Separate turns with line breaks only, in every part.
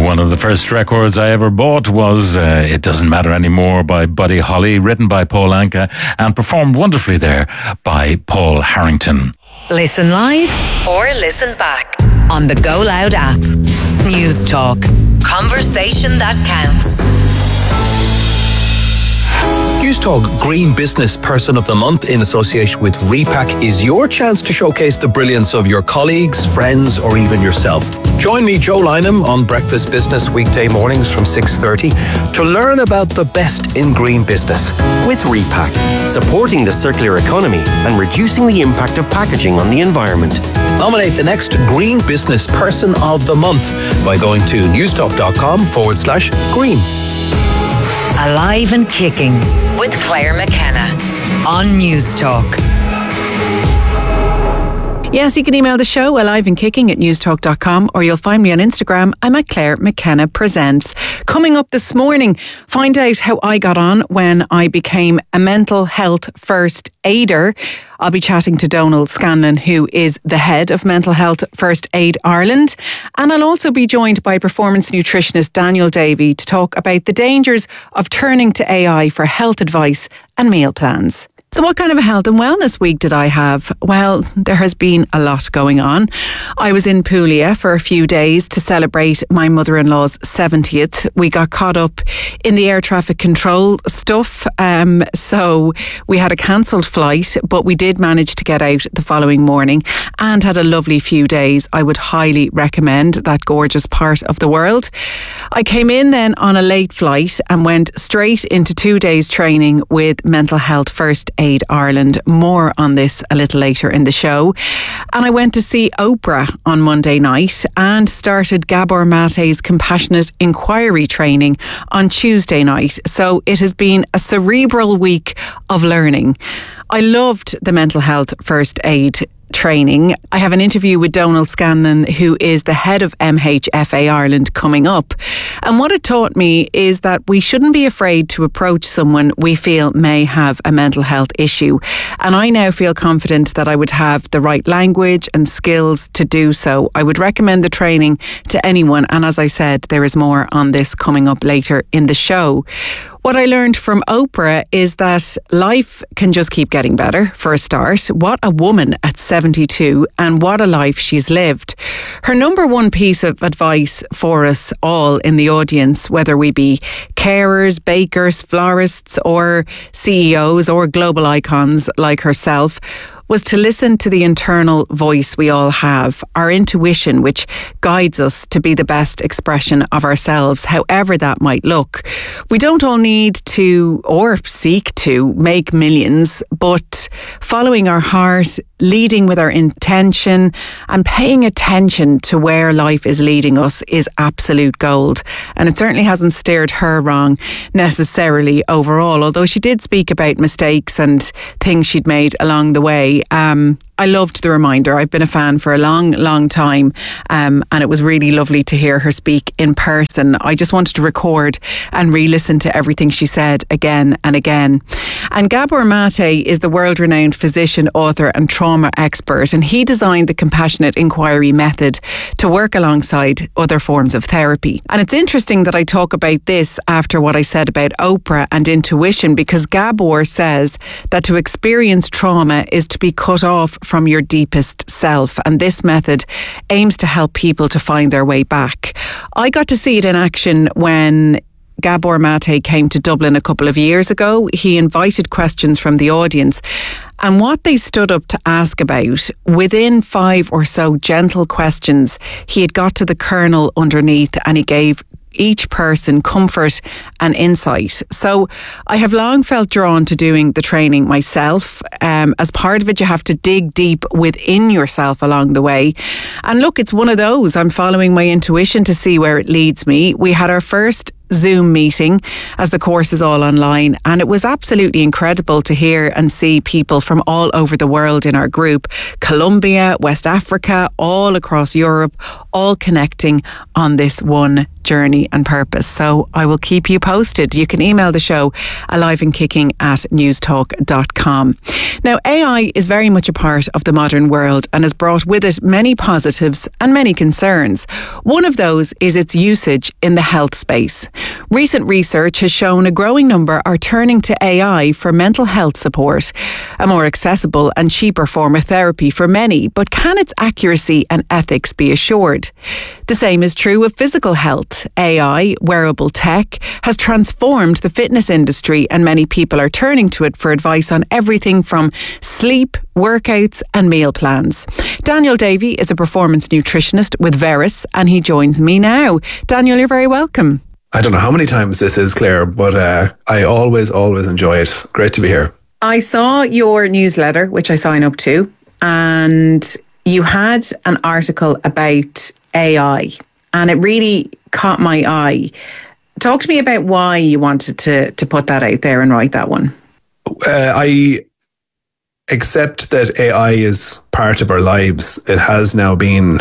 One of the first records I ever bought was It Doesn't Matter Anymore by Buddy Holly, written by Paul Anka and performed wonderfully there by Paul Harrington.
Listen live or listen back on the Go Loud app. News Talk. Conversation that counts.
News Talk Green Business Person of the Month in association with Repack is your chance to showcase the brilliance of your colleagues, friends or even yourself. Join me, Joe Lynham, on Breakfast Business weekday mornings from 6:30 to learn about the best in green business.
With Repack, supporting the circular economy and reducing the impact of packaging on the environment.
Nominate the next Green Business Person of the Month by going to newstalk.com/green.
Alive and Kicking with Claire McKenna on News Talk.
Yes, you can email the show aliveandkicking@newstalk.com, or you'll find me on Instagram. I'm at Claire McKenna Presents. Coming up this morning, find out how I got on when I became a mental health first aider. I'll be chatting to Donald Scanlon, who is the head of Mental Health First Aid Ireland. And I'll also be joined by performance nutritionist Daniel Davey to talk about the dangers of turning to AI for health advice and meal plans. So what kind of a health and wellness week did I have? Well, there has been a lot going on. I was in Puglia for a few days to celebrate my mother-in-law's 70th. We got caught up in the air traffic control stuff. So we had a cancelled flight, but we did manage to get out the following morning and had a lovely few days. I would highly recommend that gorgeous part of the world. I came in then on a late flight and went straight into 2 days training with Mental Health First Aid Ireland. More on this a little later in the show. And I went to see Oprah on Monday night and started Gabor Mate's Compassionate Inquiry training on Tuesday night. So it has been a cerebral week of learning. I loved the Mental Health First Aid training. I have an interview with Donald Scanlon, who is the head of MHFA Ireland, coming up. And what it taught me is that we shouldn't be afraid to approach someone we feel may have a mental health issue. And I now feel confident that I would have the right language and skills to do so. I would recommend the training to anyone. And as I said, there is more on this coming up later in the show. What I learned from Oprah is that life can just keep getting better, for a start. What a woman at 72, and what a life she's lived. Her number one piece of advice for us all in the audience, whether we be carers, bakers, florists, or CEOs or global icons like herself, was to listen to the internal voice we all have, our intuition, which guides us to be the best expression of ourselves, however that might look. We don't all need to or seek to make millions, but following our heart, leading with our intention and paying attention to where life is leading us is absolute gold. And it certainly hasn't steered her wrong necessarily overall, although she did speak about mistakes and things she'd made along the way. I loved the reminder. I've been a fan for a long, long time, and it was really lovely to hear her speak in person. I just wanted to record and re-listen to everything she said again and again. And Gabor Mate is the world-renowned physician, author and trauma expert, and he designed the Compassionate Inquiry method to work alongside other forms of therapy. And it's interesting that I talk about this after what I said about Oprah and intuition, because Gabor says that to experience trauma is to be cut off from your deepest self, and this method aims to help people to find their way back. I got to see it in action when Gabor Mate came to Dublin a couple of years ago. He invited questions from the audience, and what they stood up to ask about, within 5 or so gentle questions, he had got to the kernel underneath, and he gave each person comfort and insight. So I have long felt drawn to doing the training myself. As part of it, you have to dig deep within yourself along the way. And look, it's one of those. I'm following my intuition to see where it leads me. We had our first Zoom meeting, as the course is all online, and it was absolutely incredible to hear and see people from all over the world in our group. Colombia, West Africa, all across Europe, all connecting on this one journey and purpose. So I will keep you posted. You can email the show aliveandkicking@newstalk.com. Now, AI is very much a part of the modern world and has brought with it many positives and many concerns. One of those is its usage in the health space. Recent research has shown a growing number are turning to AI for mental health support, a more accessible and cheaper form of therapy for many, but can its accuracy and ethics be assured? The same is true of physical health. AI, wearable tech, has transformed the fitness industry, and many people are turning to it for advice on everything from sleep, workouts and meal plans. Daniel Davey is a performance nutritionist with Veris, and he joins me now. Daniel, you're very welcome.
I don't know how many times this is, Claire, but I always enjoy it. Great to be here.
I saw your newsletter, which I sign up to, and you had an article about AI, and it really caught my eye. Talk to me about why you wanted to put that out there and write that one.
I accept that AI is part of our lives. It has now been,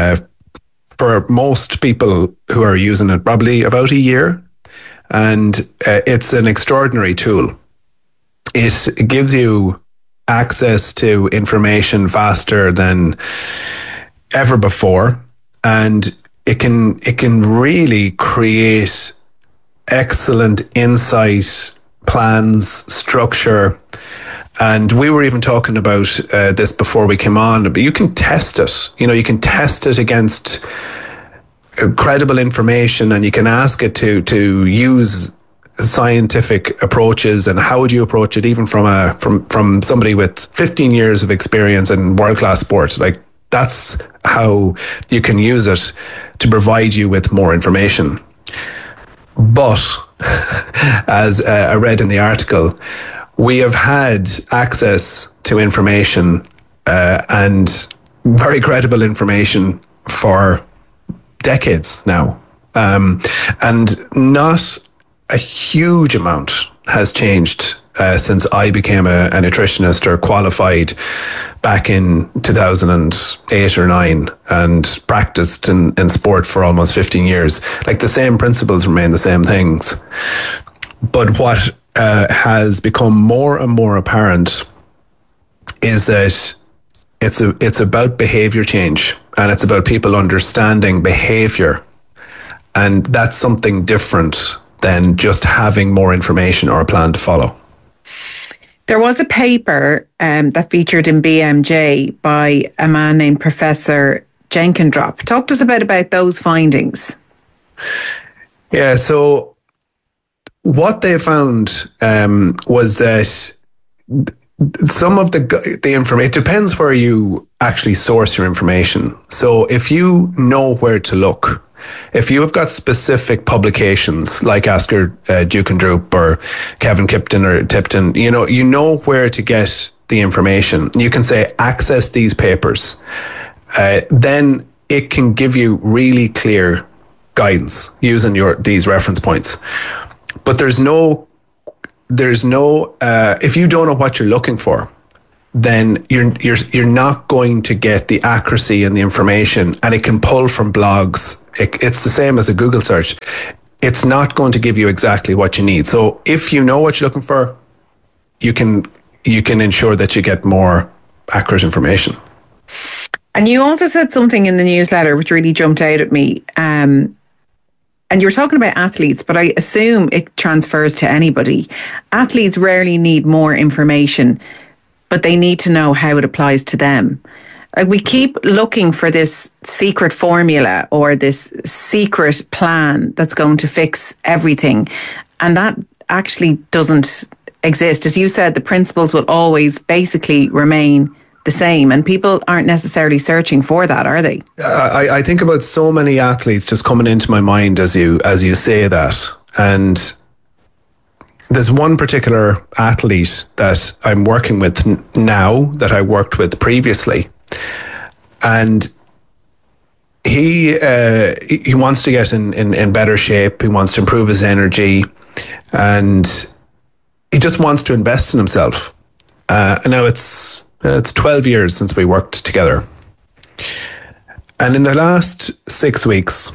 for most people who are using it, probably about a year. And it's an extraordinary tool. It gives you access to information faster than ever before. And it can really create excellent insight, plans, structure. And we were even talking about this before we came on, but you can test it. You can test it against credible information, and you can ask it to use scientific approaches. And how would you approach it, even from somebody with 15 years of experience in world-class sports? Like, that's how you can use it to provide you with more information. But as I read in the article, we have had access to information and very credible information for decades now. And not a huge amount has changed since I became a nutritionist or qualified back in 2008 or 9 and practiced in sport for almost 15 years. Like, the same principles remain the same things. But what has become more and more apparent is that it's about behavior change, and it's about people understanding behavior. And that's something different than just having more information or a plan to follow.
There was a paper that featured in BMJ by a man named Professor Jenkendrop. Talk to us about those findings.
Yeah, so what they found was that some of the information, it depends where you actually source your information. So if you know where to look, if you have got specific publications like Asker Jeukendrup or Kevin Kipton or Tipton, you know where to get the information. You can say, access these papers. Then it can give you really clear guidance using these reference points. But there's no if you don't know what you're looking for, then you're not going to get the accuracy and the information. And it can pull from blogs. It's the same as a Google search. It's not going to give you exactly what you need. So if you know what you're looking for, you can ensure that you get more accurate information.
And you also said something in the newsletter which really jumped out at me. And you were talking about athletes, but I assume it transfers to anybody. Athletes rarely need more information, but they need to know how it applies to them. We keep looking for this secret formula or this secret plan that's going to fix everything. And that actually doesn't exist. As you said, the principles will always basically remain the same, and people aren't necessarily searching for that, are they?
I think about so many athletes just coming into my mind as you say that. And there's one particular athlete that I'm working with now that I worked with previously. And
he wants to get in better shape. He wants to improve his energy, and he just wants to invest in himself. And now it's 12 years since we worked together. And in the last 6 weeks,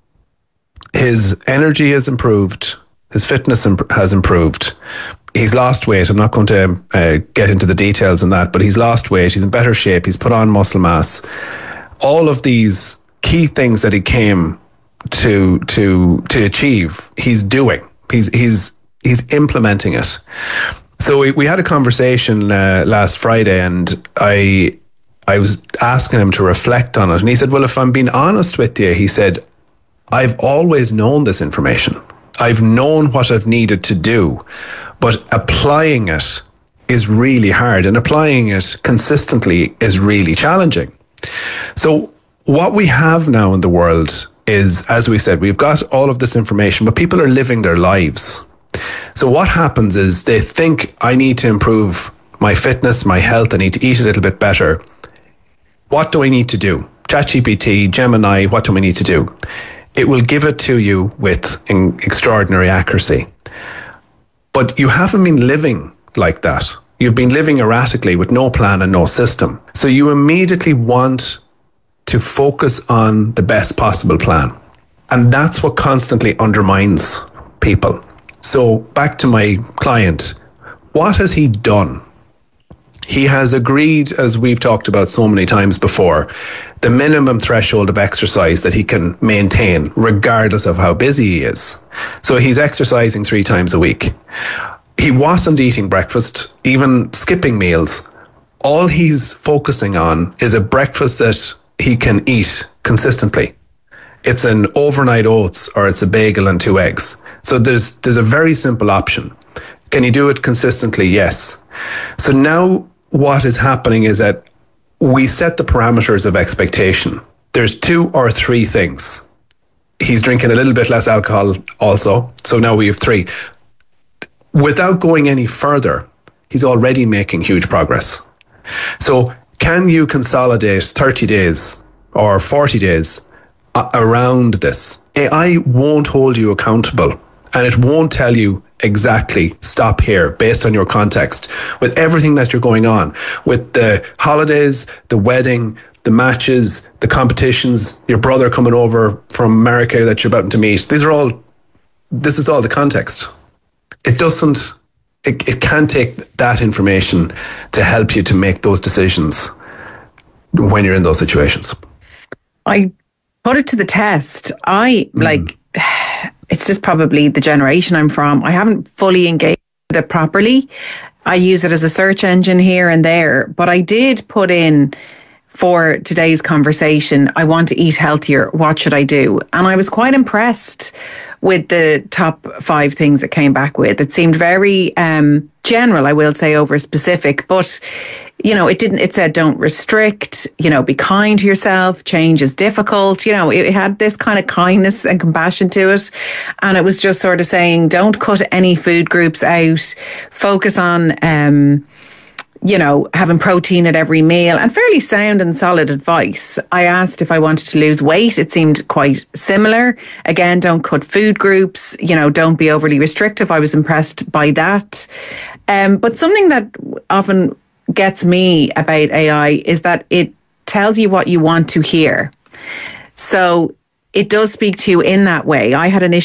his energy has improved. His fitness has improved. He's lost weight. I'm not going to get into the details on that, but he's lost weight. He's in better shape. He's put on muscle mass. All of these key things that he came to achieve, he's doing. He's implementing it. So we had a conversation last Friday, and I was asking him to reflect on it. And he said, well, if I'm being honest with you, he said, I've always known this information. I've known what I've needed to do, but applying it is really hard, and applying it consistently is really challenging. So what we have now in the world is, as we said, we've got all of this information, but people are living their lives. So what happens is they think, I need to improve my fitness, my health, I need to eat a little bit better. What do I need to do? ChatGPT, Gemini, what do I need to do? It will give it to you with extraordinary accuracy. But you haven't been living like that. You've been living erratically with no plan and no system. So you immediately want to focus on the best possible plan. And that's what constantly undermines people. So back to my client, what has he done? He has agreed, as we've talked about so many times before, the minimum threshold of exercise that he can maintain regardless of how busy he is. So he's exercising 3 times a week. He wasn't eating breakfast, even skipping meals. All he's focusing on is a breakfast that he can eat consistently. It's an overnight oats or it's a bagel and 2 eggs. So there's a very simple option. Can he do it consistently? Yes. So now what is happening is that we set the parameters of expectation. There's 2 or 3 things. He's drinking a little bit less alcohol also. So now we have 3. Without going any further, he's already making huge progress. So can you consolidate 30 days or 40 days around this? AI won't hold you accountable, and it won't tell you exactly stop here based on your context, with everything that you're going on, with the holidays, the wedding, the matches, the competitions, your brother coming over from America that you're about to meet. This is all the context. It can take that information to help you to make those decisions when you're in those situations.
I put it to the test. It's just probably the generation I'm from. I haven't fully engaged with it properly. I use it as a search engine here and there, but I did put in for today's conversation, I want to eat healthier. What should I do? And I was quite impressed with the top 5 things it came back with. It seemed very general, I will say, over specific, but it said don't restrict, be kind to yourself, change is difficult. It had this kind of kindness and compassion to it. And it was just sort of saying, don't cut any food groups out, focus on, having protein at every meal, and fairly sound and solid advice. I asked if I wanted to lose weight. It seemed quite similar. Again, don't cut food groups, don't be overly restrictive. I was impressed by that. But something that often gets me about AI is that it tells you what you want to hear. So it does speak to you in that way. I had an issue